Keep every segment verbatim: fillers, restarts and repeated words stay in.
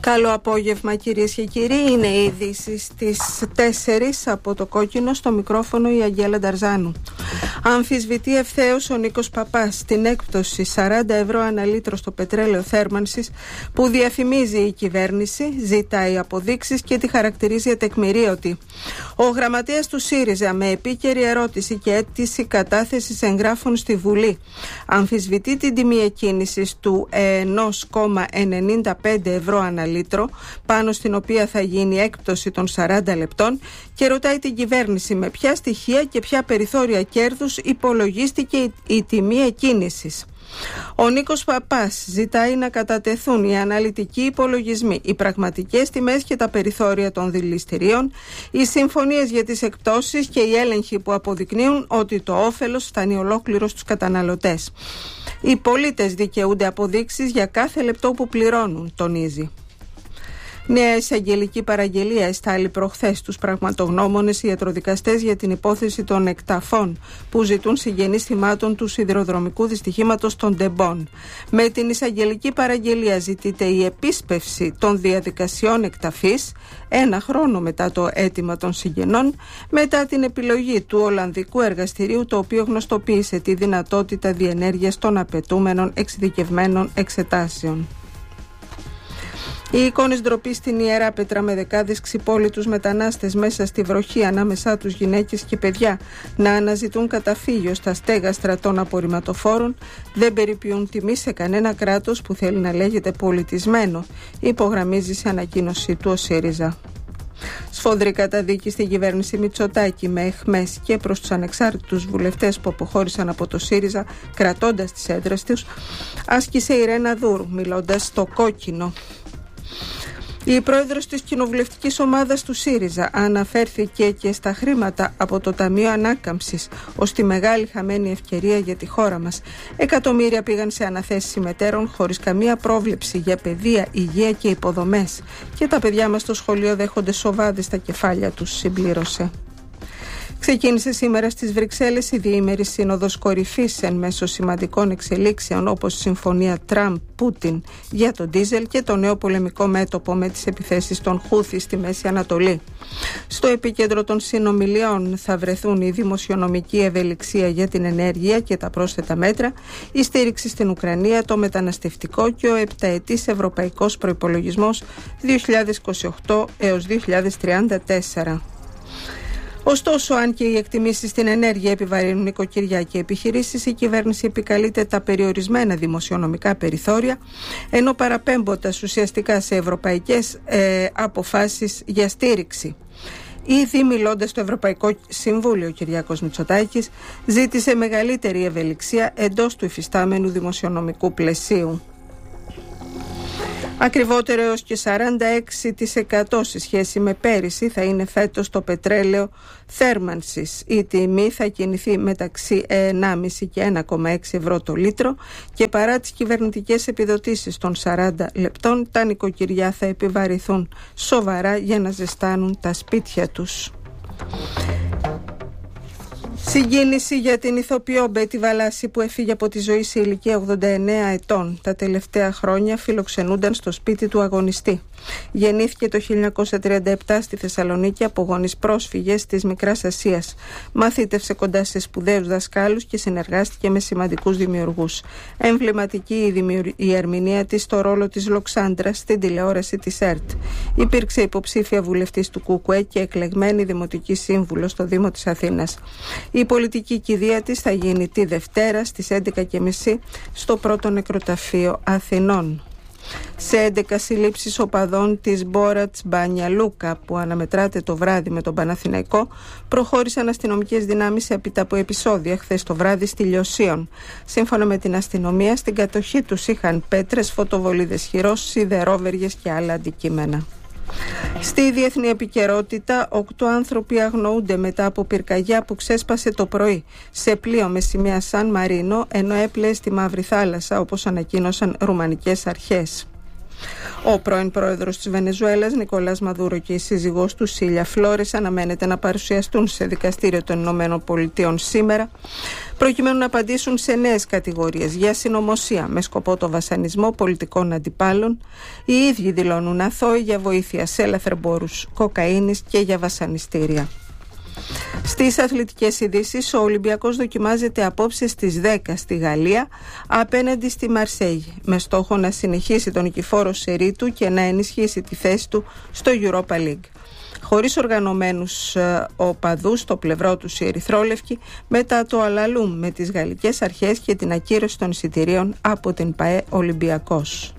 Καλό απόγευμα κυρίες και κύριοι, είναι οι ειδήσεις στις τέσσερις από το Κόκκινο, στο μικρόφωνο η Αγγέλα Νταρζάνου. Αμφισβητεί ευθέως ο Νίκος Παπάς την έκπτωση σαράντα ευρώ ανά λίτρο στο πετρέλαιο θέρμανσης που διαφημίζει η κυβέρνηση, ζητάει αποδείξεις και τη χαρακτηρίζει ατεκμηρίωτη. Ο γραμματέας του ΣΥΡΙΖΑ, με επίκαιρη ερώτηση και αίτηση κατάθεσης εγγράφων στη Βουλή, αμφισβητεί την τιμή εκκίνησης του ένα κόμμα ενενήντα πέντε ευρώ ανά λίτρο, πάνω στην οποία θα γίνει έκπτωση των σαράντα λεπτών, και ρωτάει την κυβέρνηση με ποια στοιχεία και ποια περιθώρια κέρδους υπολογίστηκε η, η τιμή εκκίνησης. Ο Νίκος Παπάς ζητάει να κατατεθούν οι αναλυτικοί υπολογισμοί, οι πραγματικές τιμές και τα περιθώρια των δηληστηρίων, οι συμφωνίες για τις εκπτώσεις και οι έλεγχοι που αποδεικνύουν ότι το όφελος φτάνει ολόκληρο στους καταναλωτές. Οι πολίτες δικαιούνται αποδείξεις για κάθε λεπτό που πληρώνουν, τονίζει. Νέα εισαγγελική παραγγελία εστάλει προχθές στους πραγματογνώμονες ιατροδικαστές για την υπόθεση των εκταφών που ζητούν συγγενείς θυμάτων του σιδηροδρομικού δυστυχήματος των Ντεμπών. Με την εισαγγελική παραγγελία ζητείται η επίσπευση των διαδικασιών εκταφής ένα χρόνο μετά το αίτημα των συγγενών, μετά την επιλογή του Ολλανδικού εργαστηρίου, το οποίο γνωστοποίησε τη δυνατότητα διενέργειας των απαιτούμενων εξειδικευμένων εξετάσεων. Οι εικόνες ντροπής στην Ιερά Πέτρα, με δεκάδες ξυπόλοιτους μετανάστες μέσα στη βροχή, ανάμεσά τους γυναίκες και παιδιά, να αναζητούν καταφύγιο στα στέγαστρα των απορριμματοφόρων, δεν περιποιούν τιμή σε κανένα κράτος που θέλει να λέγεται πολιτισμένο, υπογραμμίζει σε ανακοίνωσή του ο ΣΥΡΙΖΑ. Σφοδρή καταδίκη στην κυβέρνηση Μητσοτάκη, με αιχμές και προς τους ανεξάρτητους βουλευτές που αποχώρησαν από το ΣΥΡΙΖΑ κρατώντας τις έδρες τους, άσκησε η Ρένα Δούρου, μιλώντας στο Κόκκινο. Η πρόεδρος της κοινοβουλευτικής ομάδας του ΣΥΡΙΖΑ αναφέρθηκε και στα χρήματα από το Ταμείο Ανάκαμψης ως τη μεγάλη χαμένη ευκαιρία για τη χώρα μας. Εκατομμύρια πήγαν σε αναθέσεις συμμετέρων χωρίς καμία πρόβλεψη για παιδεία, υγεία και υποδομές. Και τα παιδιά μας στο σχολείο δέχονται σοβάδες στα κεφάλια τους, συμπλήρωσε. Ξεκίνησε σήμερα στις Βρυξέλλες η διήμερη σύνοδος κορυφής εν μέσω σημαντικών εξελίξεων, όπως η συμφωνία Τραμπ-Πούτιν για το ντίζελ και το νέο πολεμικό μέτωπο με τις επιθέσεις των Χούθι στη Μέση Ανατολή. Στο επίκεντρο των συνομιλιών θα βρεθούν η δημοσιονομική ευελιξία για την ενέργεια και τα πρόσθετα μέτρα, η στήριξη στην Ουκρανία, το μεταναστευτικό και ο επταετής ευρωπαϊκός προϋπολογισμός δύο χιλιάδες είκοσι οκτώ έως δύο χιλιάδες τριάντα τέσσερα. Ωστόσο, αν και οι εκτιμήσεις στην ενέργεια επιβαρύνουν νοικοκυριά και επιχειρήσεις, η κυβέρνηση επικαλείται τα περιορισμένα δημοσιονομικά περιθώρια, ενώ παραπέμποντας ουσιαστικά σε ευρωπαϊκές ε, αποφάσεις για στήριξη. Ήδη μιλώντας στο Ευρωπαϊκό Συμβούλιο, ο Κυριάκος Μητσοτάκης ζήτησε μεγαλύτερη ευελιξία εντός του υφιστάμενου δημοσιονομικού πλαισίου. Ακριβότερο έως και σαράντα έξι τοις εκατό σε σχέση με πέρυσι θα είναι φέτος το πετρέλαιο θέρμανσης. Η τιμή θα κινηθεί μεταξύ ενάμιση και ένα κόμμα έξι ευρώ το λίτρο, και παρά τις κυβερνητικές επιδοτήσεις των σαράντα λεπτών, τα νοικοκυριά θα επιβαρηθούν σοβαρά για να ζεστάνουν τα σπίτια τους. Συγκίνηση για την ηθοποιό Μπέτη Βαλάση, που έφυγε από τη ζωή σε ηλικία ογδόντα εννέα ετών. Τα τελευταία χρόνια φιλοξενούνταν στο σπίτι του αγωνιστή. Γεννήθηκε το χίλια εννιακόσια τριάντα επτά στη Θεσσαλονίκη από γονείς πρόσφυγες της Μικράς Ασίας. Μαθήτευσε κοντά σε σπουδαίους δασκάλους και συνεργάστηκε με σημαντικούς δημιουργούς. Εμβληματική η, δημιουργ... η ερμηνεία της στο ρόλο της Λοξάντρας στην τηλεόραση της ΕΡΤ. Υπήρξε υποψήφια βουλευτής του ΚΚΕ και εκλεγμένη δημοτική σύμβουλος στο Δήμο της Αθήνας. Η πολιτική κηδεία της θα γίνει τη Δευτέρα στις έντεκα και μισή στο Πρώτο Νεκροταφείο Αθηνών. Σε έντεκα συλλήψεις οπαδών της Μπόρατς Μπάνια Λούκα, που αναμετράται το βράδυ με τον Παναθηναϊκό, προχώρησαν αστυνομικές δυνάμεις έπειτα από επεισόδια χθες το βράδυ στη Λιωσίων. Σύμφωνα με την αστυνομία, στην κατοχή τους είχαν πέτρες, φωτοβολίδες χειρός, σιδερόβεργες και άλλα αντικείμενα. Στη διεθνή επικαιρότητα, οκτώ άνθρωποι αγνοούνται μετά από πυρκαγιά που ξέσπασε το πρωί σε πλοίο με σημαία Σαν Μαρίνο, ενώ έπλεε στη Μαύρη Θάλασσα, όπως ανακοίνωσαν ρουμανικές αρχές. Ο πρώην πρόεδρος της Βενεζουέλας, Νικολάς Μαδούρο, και η σύζυγός του, Σίλια Φλόρες, αναμένεται να παρουσιαστούν σε δικαστήριο των Ηνωμένων Πολιτειών σήμερα, προκειμένου να απαντήσουν σε νέες κατηγορίες για συνωμοσία με σκοπό το βασανισμό πολιτικών αντιπάλων. Οι ίδιοι δηλώνουν αθώοι για βοήθεια σε ελευθερμπόρους κοκαίνης και για βασανιστήρια. Στις αθλητικές ειδήσεις, ο Ολυμπιακός δοκιμάζεται απόψε στις δέκα στη Γαλλία απέναντι στη Μαρσέγη, με στόχο να συνεχίσει τον νικηφόρο σερί του και να ενισχύσει τη θέση του στο Europa League. Χωρίς οργανωμένους ε, οπαδούς στο πλευρό τους, οι ερυθρόλευκοι μετά το αλαλούμ με τις γαλλικές αρχές και την ακύρωση των εισιτηρίων από την ΠΑΕ Ολυμπιακός.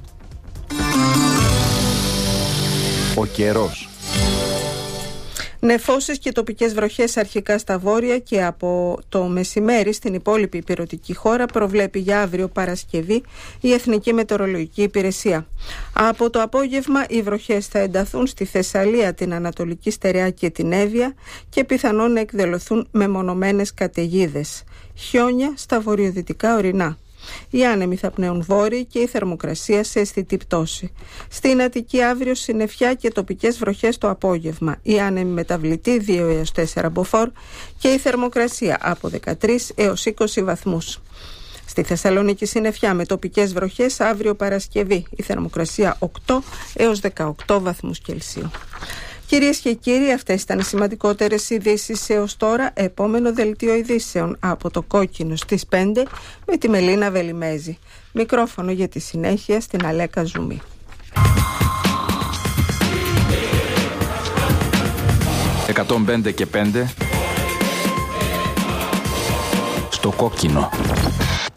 Ο καιρός. Νεφώσεις και τοπικές βροχές αρχικά στα βόρεια και από το μεσημέρι στην υπόλοιπη ηπειρωτική χώρα προβλέπει για αύριο Παρασκευή η Εθνική Μετεωρολογική Υπηρεσία. Από το απόγευμα οι βροχές θα ενταθούν στη Θεσσαλία, την Ανατολική Στερεά και την Εύβοια και πιθανόν να εκδηλωθούν μεμονωμένες καταιγίδες. Χιόνια στα βορειοδυτικά ορεινά. Οι άνεμοι θα πνέουν βόρειοι και η θερμοκρασία σε αισθητή πτώση. Στην Αττική αύριο συννεφιά και τοπικές βροχές το απόγευμα. Οι άνεμοι μεταβλητοί δύο έως τέσσερα μποφόρ και η θερμοκρασία από δεκατρείς έως είκοσι βαθμούς. Στη Θεσσαλονίκη συννεφιά με τοπικές βροχές αύριο Παρασκευή. Η θερμοκρασία οκτώ έως δεκαοκτώ βαθμούς Κελσίου. Κυρίες και κύριοι, αυτές ήταν οι σημαντικότερες ειδήσεις έως τώρα. Επόμενο δελτίο ειδήσεων από το Κόκκινο στις πέντε με τη Μελίνα Βελιμέζη. Μικρόφωνο για τη συνέχεια στην Αλέκα Ζουμί. εκατόν πέντε και πέντε στο Κόκκινο.